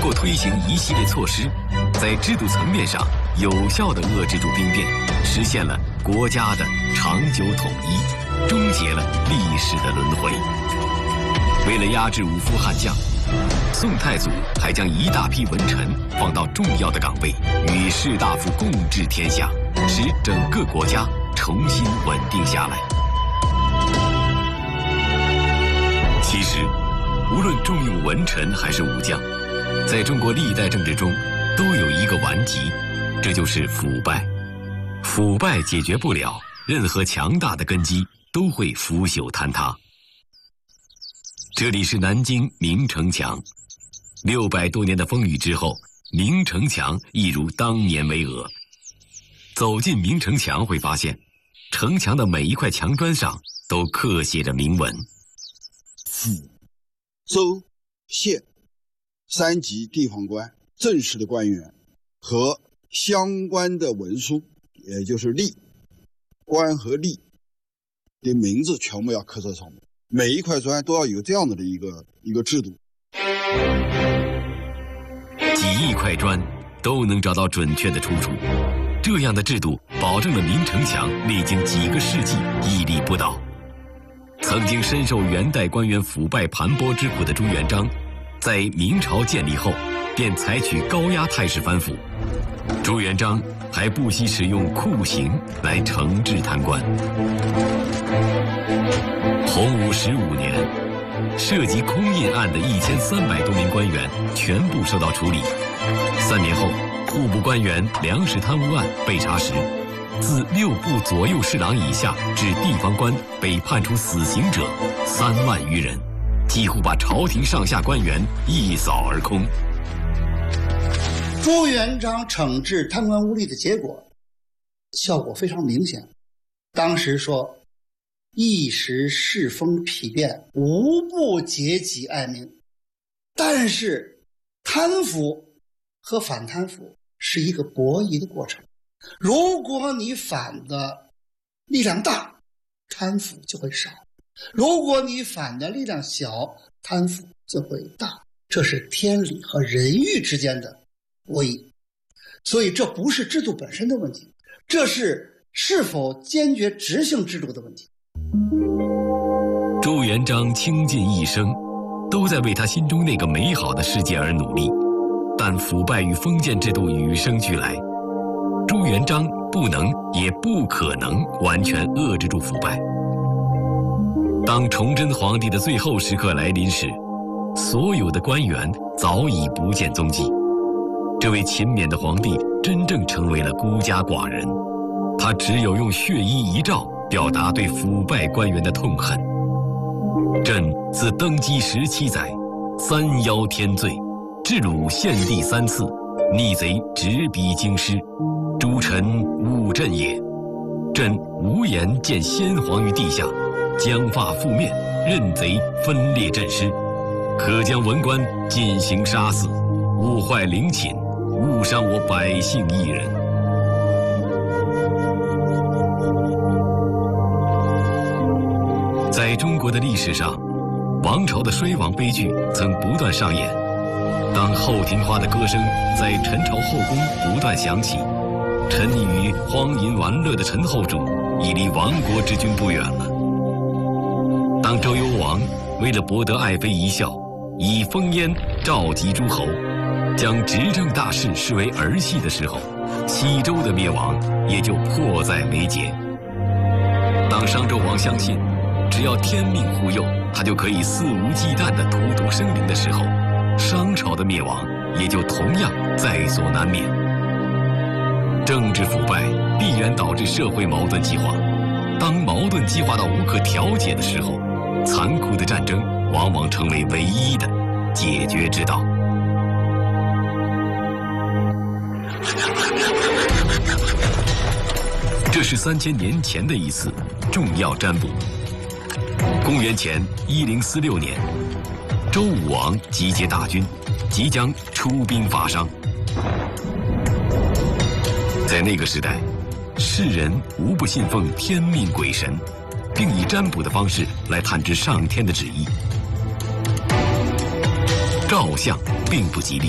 过推行一系列措施，在制度层面上有效地遏制住兵变，实现了国家的长久统一，终结了历史的轮回。为了压制武夫悍将，宋太祖还将一大批文臣放到重要的岗位，与士大夫共治天下，使整个国家重新稳定下来。其实，无论重用文臣还是武将，在中国历代政治中都有一个顽疾，这就是腐败。腐败解决不了，任何强大的根基都会腐朽坍塌。这里是南京明城墙，600多年的风雨之后，明城墙一如当年巍峨。走进明城墙会发现，城墙的每一块墙砖上都刻写着铭文。 府、州、县3级地方官、正式的官员和相关的文书，也就是吏，官和吏的名字全部要刻在上面。每一块砖都要有这样的一个制度。 几亿块砖都能找到准确的出处，这样的制度保证了明城墙历经几个世纪屹立不倒。曾经深受元代官员腐败盘剥之苦的朱元璋，在明朝建立后便采取高压态势反腐。朱元璋还不惜使用酷刑来惩治贪官。洪武15年，涉及空印案的1300多名官员全部受到处理。3年后，户部官员粮食贪污案被查实，自6部左右侍郎以下至地方官被判处死刑者3万余人，几乎把朝廷上下官员一扫而空。 朱元璋惩治贪官污吏的结果效果非常明显。当时说，一时世风丕变，无不结己爱民。但是贪腐和反贪腐是一个博弈的过程，如果你反的力量大，贪腐就会少；如果你反的力量小，贪腐就会大。这是天理和人欲之间的博弈。所以这不是制度本身的问题，这是否坚决执行制度的问题。 朱元璋倾尽一生都在为他心中那个美好的世界而努力，但腐败与封建制度与生俱来，朱元璋不能也不可能完全遏制住腐败。当崇祯皇帝的最后时刻来临时，所有的官员早已不见踪迹。这位勤勉的皇帝真正成为了孤家寡人，他只有用血衣一诏表达对腐败官员的痛恨。朕自登基17载，3邀天罪，治虏献帝3次，逆贼直逼京师，诸臣误朕也。朕无颜见先皇于地下，将发覆面，任贼分裂朕师，可将文官进行杀死，误坏陵寝，误伤我百姓一人。在中国的历史上，王朝的衰亡悲剧曾不断上演。当后庭花的歌声在陈朝后宫不断响起，沉溺于荒淫玩乐的陈后主已离亡国之君不远了。当周幽王为了博得爱妃一笑，以烽烟召集诸侯，将执政大事视为儿戏的时候，西周的灭亡也就迫在眉睫。当商纣王相信只要天命护佑，他就可以肆无忌惮地荼毒生灵的时候，商朝的灭亡也就同样在所难免。政治腐败必然导致社会矛盾激化，当矛盾激化到无可调解的时候，残酷的战争往往成为唯一的解决之道。这是3000年前的一次重要占卜。公元前1046年，周武王集结大军，即将出兵伐商。在那个时代，世人无不信奉天命鬼神，并以占卜的方式来探知上天的旨意。照相并不吉利。